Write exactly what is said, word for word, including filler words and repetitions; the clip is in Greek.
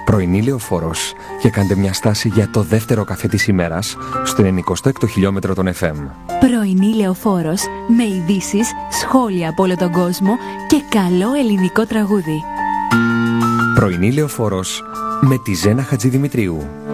Πρωινή Λεωφόρος και κάντε μια στάση για το δεύτερο καφέ της ημέρας στο ενενηκοστό έκτο χιλιόμετρο των εφ εμ. Πρωινή Λεωφόρος με ειδήσεις, σχόλια από όλο τον κόσμο και καλό ελληνικό τραγούδι. Πρωινή Λεωφόρος με τη Ζένα Χατζηδημητρίου.